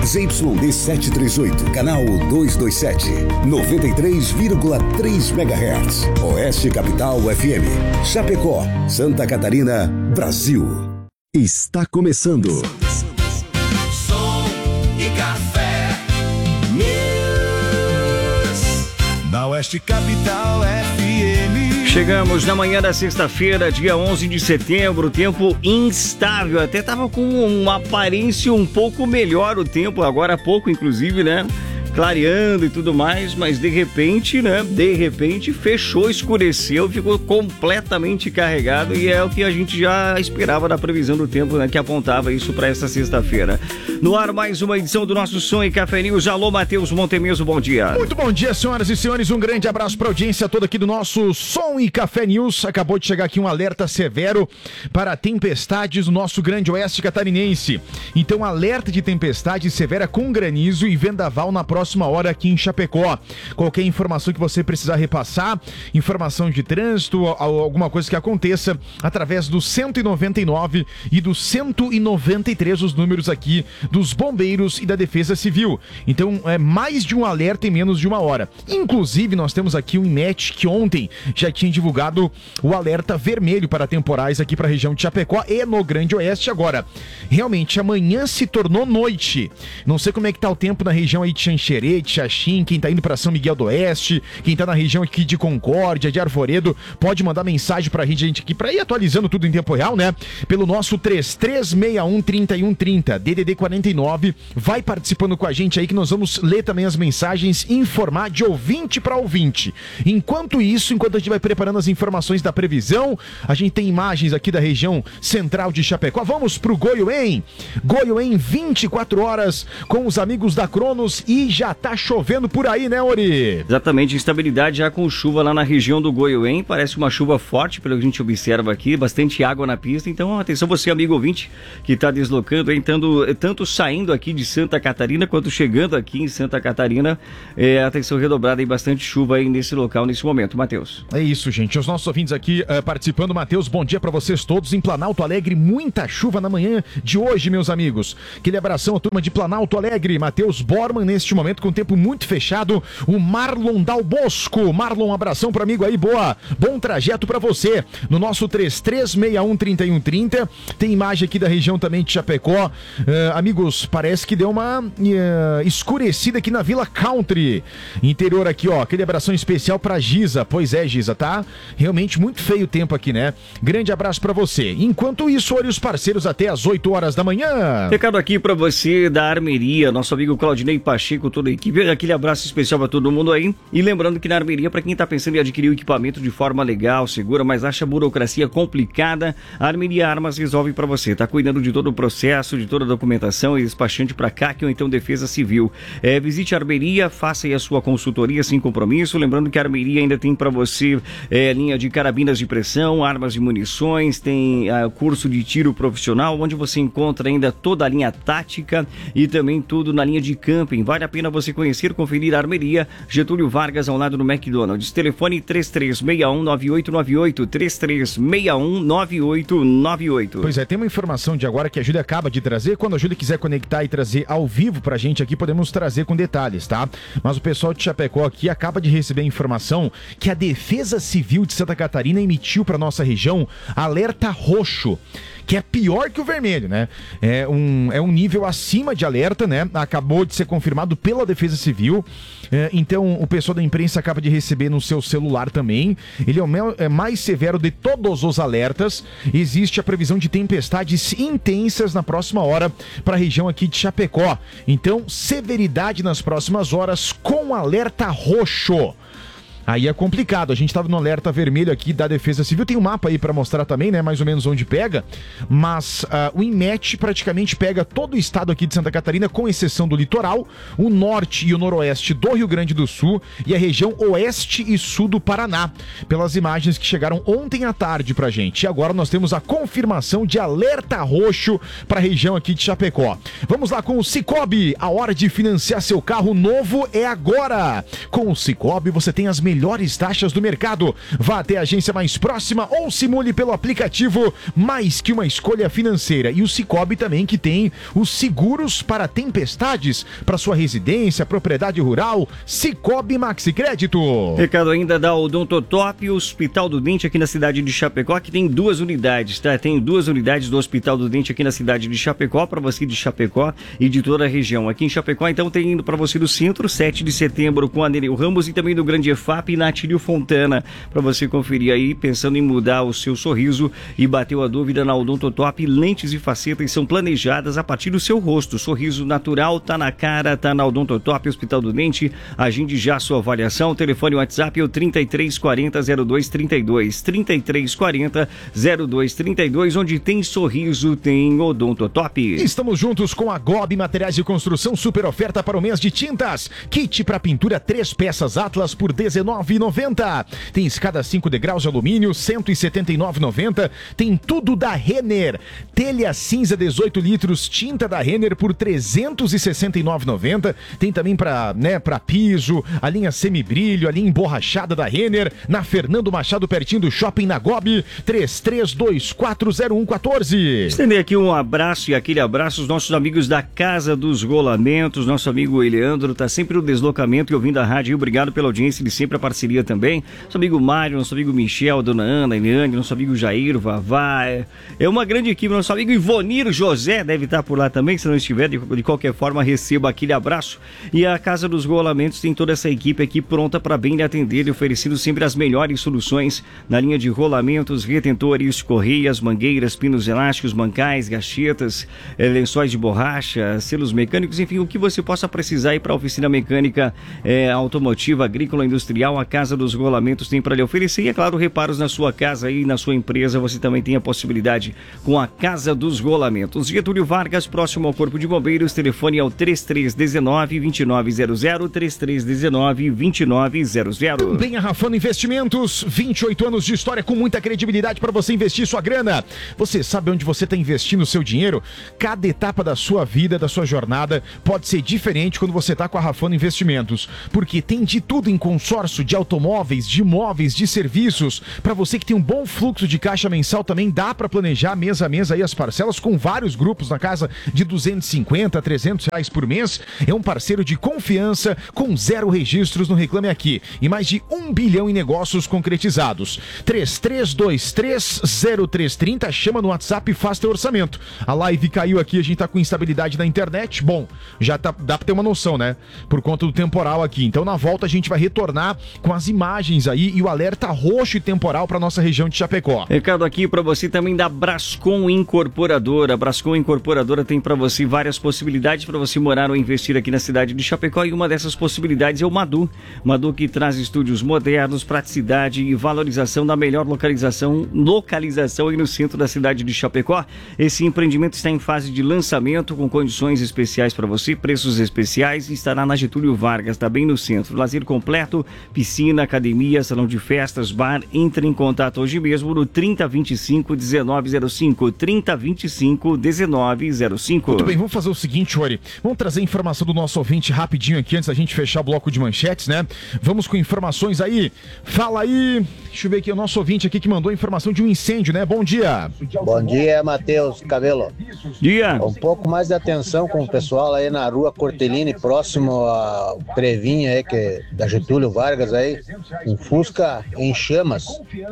ZYD 738, canal 227, 93,3 MHz. Oeste Capital FM. Chapecó, Santa Catarina, Brasil. Está começando. Som e Café News. Na Oeste Capital FM. Chegamos na manhã da sexta-feira, dia 11 de setembro, tempo instável, até tava com uma aparência um pouco melhor o tempo, agora há pouco inclusive, né? Clareando e tudo mais, mas de repente, fechou, escureceu, ficou completamente carregado e é o que a gente já esperava da previsão do tempo, né, que apontava isso para esta sexta-feira. No ar, mais uma edição do nosso Som e Café News. Alô, Matheus Montemeso, bom dia. Muito bom dia, senhoras e senhores, um grande abraço para a audiência toda aqui do nosso Som e Café News. Acabou de chegar aqui um alerta severo para tempestades no nosso grande oeste catarinense. Então, alerta de tempestade severa com granizo e vendaval na próxima hora aqui em Chapecó. Qualquer informação que você precisar repassar, informação de trânsito, alguma coisa que aconteça, através do 199 e do 193, os números aqui dos bombeiros e da Defesa Civil. Então, é mais de um alerta em menos de uma hora. Inclusive, nós temos aqui o INMET, que ontem já tinha divulgado o alerta vermelho para temporais aqui para a região de Chapecó e no Grande Oeste. Agora, realmente, amanhã se tornou noite. Não sei como é que tá o tempo na região aí de Xanxerê, de Xaxim, quem tá indo para São Miguel do Oeste, quem tá na região aqui de Concórdia, de Arvoredo, pode mandar mensagem pra gente aqui, pra ir atualizando tudo em tempo real, né? Pelo nosso 3361-3130, DDD 49, vai participando com a gente aí que nós vamos ler também as mensagens, informar de ouvinte pra ouvinte. Enquanto isso, enquanto a gente vai preparando as informações da previsão, a gente tem imagens aqui da região central de Chapecó. Vamos pro Goiuém. Goiuém, 24 horas com os amigos da Cronos e já tá chovendo por aí, né, Ori? Exatamente, instabilidade já com chuva lá na região do Goiuém, parece uma chuva forte, pelo que a gente observa aqui, bastante água na pista, então atenção você, amigo ouvinte, que tá deslocando, tanto saindo aqui de Santa Catarina, quanto chegando aqui em Santa Catarina, atenção redobrada e bastante chuva aí nesse local, nesse momento. Matheus. É isso, gente, os nossos ouvintes aqui participando. Matheus, bom dia pra vocês todos em Planalto Alegre, muita chuva na manhã de hoje, meus amigos. Aquele abração à turma de Planalto Alegre, Matheus Borman, neste momento com o tempo muito fechado, o Marlon Dal Bosco. Marlon, um abração pro amigo aí, bom trajeto pra você. No nosso 3361-3130, tem imagem aqui da região também de Chapecó. Amigos, parece que deu uma escurecida aqui na Vila Country, interior aqui, ó, aquele abração especial pra Giza. Pois é, Giza, tá realmente muito feio o tempo aqui, né? Grande abraço pra você. Enquanto isso, olha os parceiros até às 8 horas da manhã. Recado aqui pra você da Armeria, nosso amigo Claudinei Pacheco, toda a equipe, aquele abraço especial pra todo mundo aí. E lembrando que na Armeria, pra quem tá pensando em adquirir o equipamento de forma legal, segura, mas acha a burocracia complicada, a Armeria Armas resolve pra você. Tá cuidando de todo o processo, de toda a documentação e despachante pra CAC ou então Defesa Civil. Visite a Armeria, faça aí a sua consultoria sem compromisso. Lembrando que a Armeria ainda tem pra você linha de carabinas de pressão, armas e munições, tem curso de tiro profissional, onde você encontra ainda toda a linha tática e também tudo na linha de camping. Vale a pena você conhecer, conferir a Armeria Getúlio Vargas ao lado do McDonald's. Telefone 3361-9898, 3361-9898. Pois é, tem uma informação de agora que a Júlia acaba de trazer. Quando a Júlia quiser conectar e trazer ao vivo pra gente aqui, podemos trazer com detalhes, tá? Mas o pessoal de Chapecó aqui acaba de receber a informação que a Defesa Civil de Santa Catarina emitiu pra nossa região alerta roxo, que é pior que o vermelho, né? É um nível acima de alerta, né? Acabou de ser confirmado pela Defesa Civil. Então, o pessoal da imprensa acaba de receber no seu celular também. Ele é mais severo de todos os alertas. Existe a previsão de tempestades intensas na próxima hora para a região aqui de Chapecó. Então, severidade nas próximas horas com alerta roxo. Aí é complicado, a gente estava no alerta vermelho aqui da Defesa Civil, tem um mapa aí para mostrar também, né, mais ou menos onde pega, mas o INMET praticamente pega todo o estado aqui de Santa Catarina, com exceção do litoral, o norte e o noroeste do Rio Grande do Sul e a região oeste e sul do Paraná, pelas imagens que chegaram ontem à tarde pra gente. E agora nós temos a confirmação de alerta roxo para a região aqui de Chapecó. Vamos lá com o Sicoob, a hora de financiar seu carro novo é agora. Com o Sicoob você tem as melhores melhores taxas do mercado. Vá até a agência mais próxima ou simule pelo aplicativo Mais Que Uma Escolha Financeira. E o Cicobi também, que tem os seguros para tempestades, para sua residência, propriedade rural. Cicobi Maxi Crédito. Recado ainda da Odontotop, Hospital do Dente aqui na cidade de Chapecó, que tem 2 unidades, tá? Tem 2 unidades do Hospital do Dente aqui na cidade de Chapecó, para você de Chapecó e de toda a região. Aqui em Chapecó, então, tem indo para você do centro, 7 de setembro, com a Nereu Ramos, e também do Grande EFAP na Atílio Fontana, para você conferir aí, pensando em mudar o seu sorriso e bateu a dúvida na Odontotop. Lentes e facetas são planejadas a partir do seu rosto. Sorriso natural, tá na cara, tá na Odontotop, Hospital do Dente. Agende já a sua avaliação. O telefone WhatsApp é o 3340-0232. 3340-0232, onde tem sorriso, tem Odontotop. Estamos juntos com a Gobi Materiais de Construção, super oferta para o mês de tintas. Kit para pintura 3 peças Atlas por R$19,90. Tem escada 5 degraus de alumínio, R$179,90. Tem tudo da Renner. Telha cinza 18 litros, tinta da Renner por R$369,90. Tem também para piso, a linha semibrilho, a linha emborrachada da Renner, na Fernando Machado, pertinho do Shopping na Gobi, 33240114. Estender aqui um abraço e aquele abraço aos nossos amigos da Casa dos Rolamentos. Nosso amigo Eleandro está sempre no deslocamento e ouvindo a rádio. Obrigado pela audiência e sempre a parceria também. Nosso amigo Mário, nosso amigo Michel, Dona Ana, Eliane, nosso amigo Jair, Vavá. É uma grande equipe. Nosso amigo Ivonir José deve estar por lá também. Se não estiver, de qualquer forma, receba aquele abraço. E a Casa dos Rolamentos tem toda essa equipe aqui pronta para bem lhe atender e oferecendo sempre as melhores soluções na linha de rolamentos, retentores, correias, mangueiras, pinos elásticos, mancais, gachetas, lençóis de borracha, selos mecânicos, enfim, o que você possa precisar aí para a oficina mecânica automotiva, agrícola, industrial. A Casa dos Rolamentos tem para lhe oferecer e, é claro, reparos na sua casa e na sua empresa. Você também tem a possibilidade com a Casa dos Rolamentos. Getúlio Vargas, próximo ao Corpo de Bombeiros. Telefone é o 3319-2900, 3319-2900. Também a Rafano Investimentos, 28 anos de história com muita credibilidade para você investir sua grana. Você sabe onde você está investindo o seu dinheiro? Cada etapa da sua vida, da sua jornada, pode ser diferente quando você está com a Rafano Investimentos, porque tem de tudo em consórcio, de automóveis, de imóveis, de serviços. Para você que tem um bom fluxo de caixa mensal, também dá para planejar mês a mês aí as parcelas, com vários grupos na casa de R$250 a R$300 por mês. É um parceiro de confiança, com 0 registros no Reclame Aqui e mais de 1 bilhão em negócios concretizados. 33230330, chama no WhatsApp e faz teu orçamento. A live caiu aqui, a gente tá com instabilidade na internet. Bom, já dá pra ter uma noção, né? Por conta do temporal aqui. Então na volta a gente vai retornar com as imagens aí e o alerta roxo e temporal pra nossa região de Chapecó. Recado aqui pra você também da Brascom Incorporadora. A Brascom Incorporadora tem pra você várias possibilidades pra você morar ou investir aqui na cidade de Chapecó, e uma dessas possibilidades é o Madu. Madu, que traz estúdios modernos, praticidade e valorização da melhor localização aí no centro da cidade de Chapecó. Esse empreendimento está em fase de lançamento, com condições especiais para você, preços especiais, e estará na Getúlio Vargas, está bem no centro. Lazer completo, piscina, academia, salão de festas, bar. Entre em contato hoje mesmo no 3025-1905, 3025-1905. Muito bem, vamos fazer o seguinte, Ori, vamos trazer informação do nosso ouvinte rapidinho aqui, antes da gente fechar o bloco de manchetes, né? Vamos com informações aí. Fala aí, deixa eu ver aqui, o nosso ouvinte aqui que mandou a informação de um incêndio, né? Bom dia. Bom dia, Matheus Cabelo. Dia. Um pouco mais de atenção com o pessoal aí na rua Cortelini, próximo ao Previnha aí, que é da Getúlio Vargas aí, um Fusca em chamas.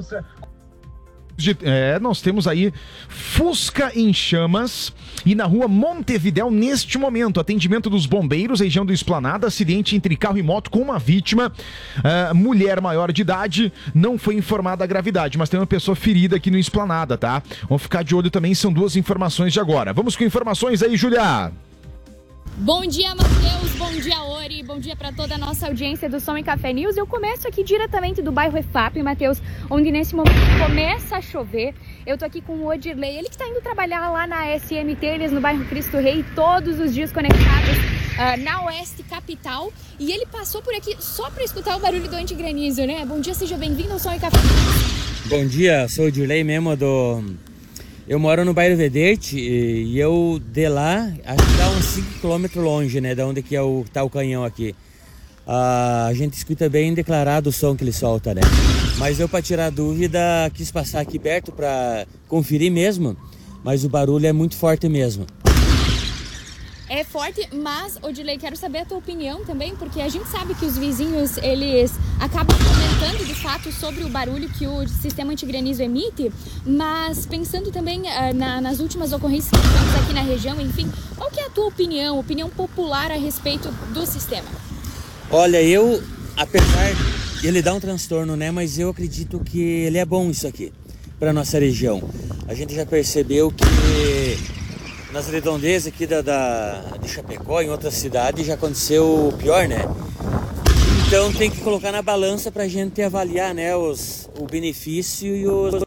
Nós temos aí Fusca em chamas e na rua Montevidéu neste momento, atendimento dos bombeiros, região do Esplanada, acidente entre carro e moto com uma vítima, mulher maior de idade, não foi informada a gravidade, mas tem uma pessoa ferida aqui no Esplanada, tá? Vamos ficar de olho também, são 2 informações de agora. Vamos com informações aí, Julia. Bom dia, Matheus, bom dia, Ori, bom dia para toda a nossa audiência do Som e Café News. Eu começo aqui diretamente do bairro EFAP, Matheus, onde nesse momento começa a chover. Eu tô aqui com o Odirley, ele que está indo trabalhar lá na SM Telhas, no bairro Cristo Rei, todos os dias conectados na Oeste Capital. E ele passou por aqui só para escutar o barulho do antigranizo, né? Bom dia, seja bem-vindo ao Som e Café News. Bom dia, sou o Odirley mesmo Eu moro no bairro Vedete e eu de lá, acho que dá uns 5 km longe, né, da onde que tá o canhão aqui. a gente escuta bem declarado o som que ele solta, né? Mas eu, para tirar dúvida, quis passar aqui perto para conferir mesmo, mas o barulho é muito forte mesmo. É forte, mas, Odilei, quero saber a tua opinião também, porque a gente sabe que os vizinhos, eles acabam comentando, de fato, sobre o barulho que o sistema antigranizo emite, mas pensando também nas últimas ocorrências que tivemos aqui na região, enfim, qual que é a tua opinião popular a respeito do sistema? Olha, apesar de ele dar um transtorno, né, mas eu acredito que ele é bom isso aqui, para nossa região. A gente já percebeu que nas redondezas aqui de Chapecó, em outras cidades, já aconteceu o pior, né? Então tem que colocar na balança pra gente avaliar, né, o benefício e os...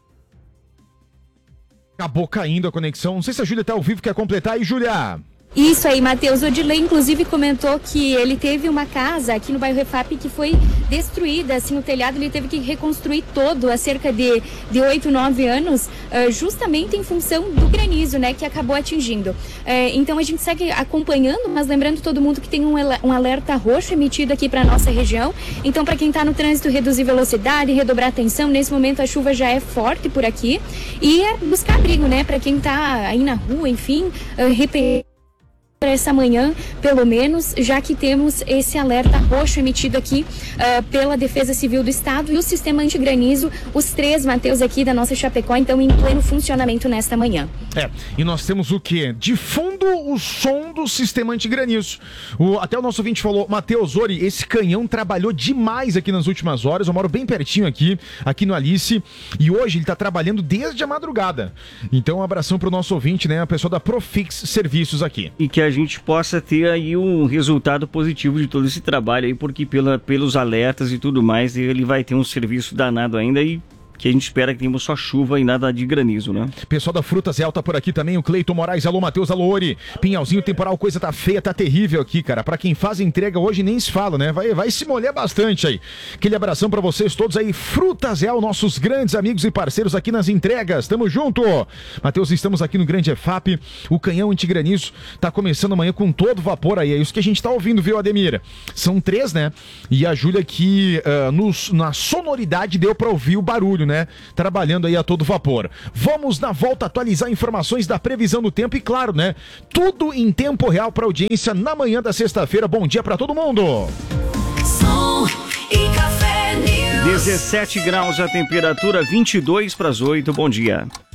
Acabou caindo a conexão. Não sei se a Júlia tá ao vivo, quer completar aí, Júlia? Isso aí, Matheus. O Odilei, inclusive, comentou que ele teve uma casa aqui no bairro Refap que foi destruída, assim, o telhado ele teve que reconstruir todo há cerca de 8, 9 anos, justamente em função do granizo, né, que acabou atingindo. Então a gente segue acompanhando, mas lembrando todo mundo que tem um alerta roxo emitido aqui para nossa região. Então, para quem está no trânsito, reduzir velocidade, redobrar atenção. Nesse momento a chuva já é forte por aqui e buscar abrigo, né, para quem está aí na rua, enfim, para essa manhã, pelo menos, já que temos esse alerta roxo emitido aqui pela Defesa Civil do Estado e o sistema antigranizo, os 3, Matheus, aqui da nossa Chapecó, então em pleno funcionamento nesta manhã. E nós temos o quê? De fundo, o som do sistema antigranizo. Até o nosso ouvinte falou, Matheus, Ori, esse canhão trabalhou demais aqui nas últimas horas, eu moro bem pertinho aqui no Alice, e hoje ele tá trabalhando desde a madrugada. Então, um abração pro nosso ouvinte, né, a pessoa da Profix Serviços aqui. E que a gente possa ter aí um resultado positivo de todo esse trabalho aí, porque pelos alertas e tudo mais, ele vai ter um serviço danado ainda e que a gente espera que tenhamos só chuva e nada de granizo, né? Pessoal da Frutas Real tá por aqui também, o Cleiton Moraes, alô Matheus, alô Ori. Pinhalzinho temporal, coisa tá feia, tá terrível aqui, cara. Pra quem faz entrega hoje nem se fala, né? Vai se molhar bastante aí. Aquele abração pra vocês todos aí, Frutas Real, nossos grandes amigos e parceiros aqui nas entregas. Tamo junto! Matheus, estamos aqui no Grande EFAP, o canhão antigranizo tá começando amanhã com todo vapor aí, é isso que a gente tá ouvindo, viu, Ademir? São 3, né? E a Júlia aqui, na sonoridade deu pra ouvir o barulho, né? Trabalhando aí a todo vapor. Vamos na volta atualizar informações da previsão do tempo e claro, né? Tudo em tempo real para audiência na manhã da sexta-feira. Bom dia para todo mundo. Som e Café News. 17 graus a temperatura, 22 para as 8. Bom dia.